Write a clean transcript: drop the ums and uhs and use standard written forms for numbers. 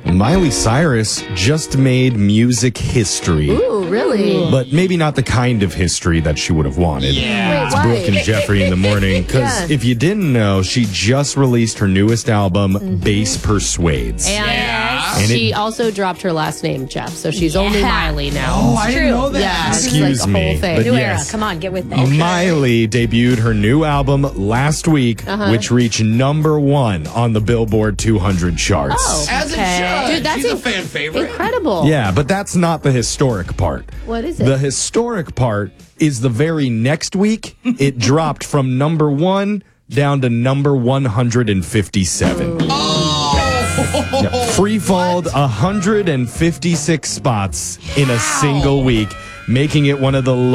Miley Cyrus just made music history. Ooh, really? But maybe not the kind of history that she would have wanted. Yeah. Wait, It's Brooke and Jeffrey in the morning. Because if you didn't know, she just released her newest album, Bass Persuades. And she also dropped her last name, Jeff, so she's only Miley now. Oh, I didn't know that. Yeah, it's Excuse like a me, whole thing. but New yes. era. Come on, get with it. Miley debuted her new album last week, which reached #1 on the Billboard 200 charts. Oh, As it okay. should. Dude, that's She's a fan favorite. incredible. Yeah, but that's not the historic part. What is it? The historic part is the very next week, it dropped from #1 down to number 157. Free falled 156 spots in a single week, making it one of the